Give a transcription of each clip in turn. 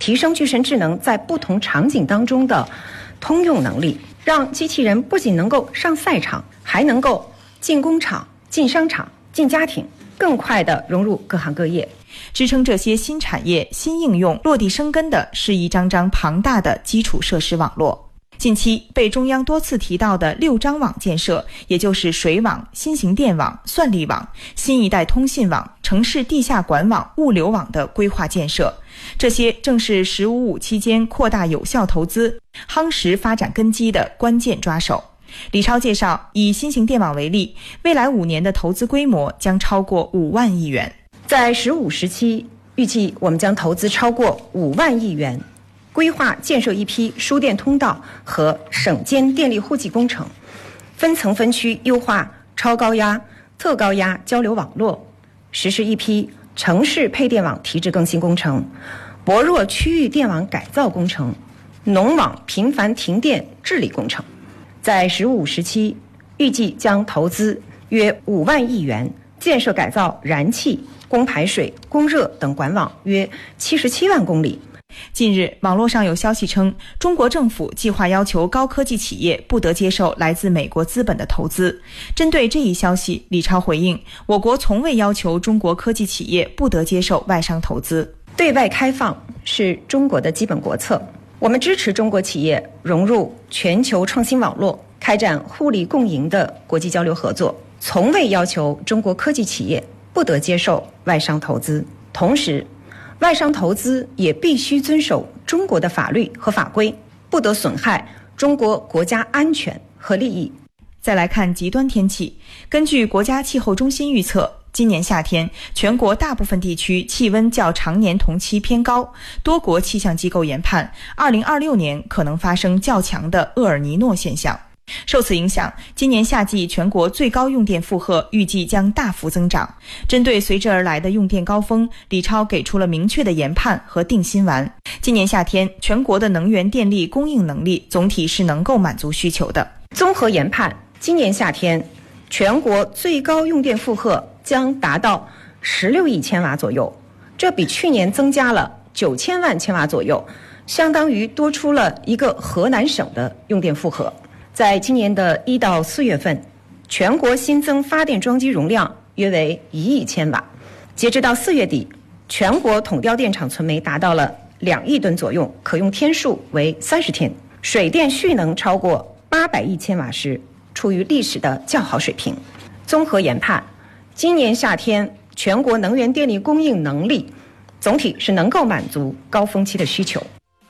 提升具身智能在不同场景当中的通用能力，让机器人不仅能够上赛场，还能够进工厂、进商场、进家庭，更快地融入各行各业。 支撑这些新产业、新应用落地生根的是一张张庞大的基础设施网络。近期被中央多次提到的6张网建设，也就是水网、新型电网、算力网、新一代通信网、城市地下管网、物流网的规划建设，这些正是“十五五”期间扩大有效投资、夯实发展根基的关键抓手。李超介绍，以新型电网为例，未来5年的投资规模将超过5万亿元。 在15时期，预计我们将投资超过5万亿元，规划建设一批输电通道和省间电力户籍工程，分层分区优化超高压、特高压交流网络，实施一批城市配电网提质更新工程、薄弱区域电网改造工程、农网频繁停电治理工程。在15时期，预计将投资约5万亿元，建设改造燃气、供排水、供热等管网约77万公里。 近日，网络上有消息称，中国政府计划要求高科技企业不得接受来自美国资本的投资。针对这一消息，李超回应，我国从未要求中国科技企业不得接受外商投资。 对外开放是中国的基本国策，我们支持中国企业融入全球创新网络，开展互利共赢的国际交流合作，从未要求中国科技企业不得接受外商投资。同时，外商投资也必须遵守中国的法律和法规，不得损害中国国家安全和利益。 再来看极端天气，根据国家气候中心预测，今年夏天全国大部分地区气温较常年同期偏高，多国气象机构研判2026年可能发生较强的厄尔尼诺现象。受此影响，今年夏季全国最高用电负荷预计将大幅增长。针对随之而来的用电高峰，李超给出了明确的研判和定心丸。今年夏天，全国的能源电力供应能力总体是能够满足需求的。 综合研判，今年夏天全国最高用电负荷将达到16亿千瓦左右，这比去年增加了9000万千瓦左右，相当于多出了一个河南省的用电负荷。在今年的1到4月份，全国新增发电装机容量约为1亿千瓦。截止到4月底，全国统调电厂存煤达到了2亿吨左右，可用天数为30天，水电蓄能超过800亿千瓦时，处于历史的较好水平。综合研判，今年夏天全国能源电力供应能力总体是能够满足高峰期的需求。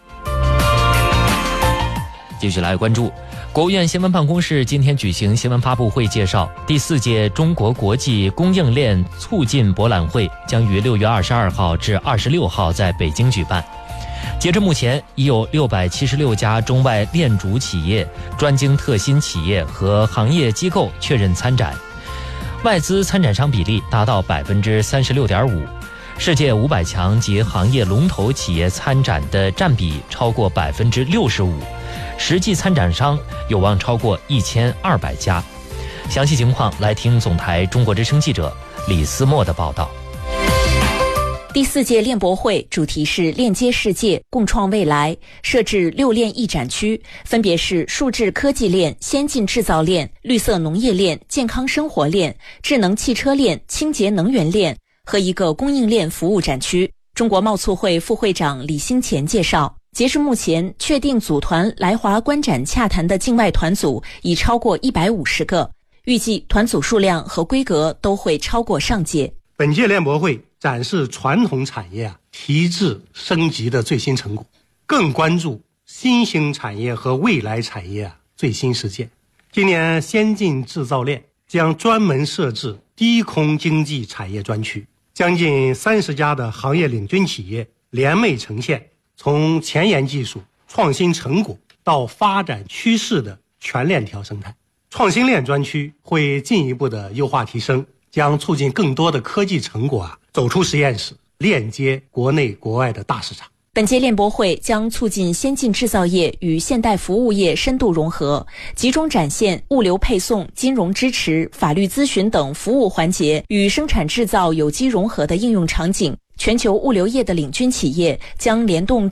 继续来关注国务院新闻办公室今天举行新闻发布会，介绍第4届中国国际供应链促进博览会将于6月22号至26号在北京举办。截至目前，已有676家中外链主企业、专精特新企业和行业机构确认参展，外资参展商比例达到 36.5%， 世界500强及行业龙头企业参展的占比超过 65%，实际参展商有望超过1200家。详细情况来听总台中国之声记者李思墨的报道。 第4届链博会主题是链接世界，共创未来，设置6链一展区，分别是数字科技链、先进制造链、绿色农业链、健康生活链、智能汽车链、清洁能源链和一个供应链服务展区。中国贸促会副会长李兴前介绍，截至目前，确定组团来华观展洽谈的境外团组已超过150个，预计团组数量和规格都会超过上届。 本届链博会展示传统产业提质升级的最新成果，更关注新兴产业和未来产业最新实践。今年先进制造链将专门设置低空经济产业专区，将近30家的行业领军企业联袂呈现从前沿技术、创新成果到发展趋势的全链条生态。创新链专区会进一步的优化提升，将促进更多的科技成果走出实验室，链接国内国外的大市场。 本届链博会将促进先进制造业与现代服务业深度融合，集中展现物流配送、金融支持、法律咨询等服务环节与生产制造有机融合的应用场景。全球物流业的领军企业将联动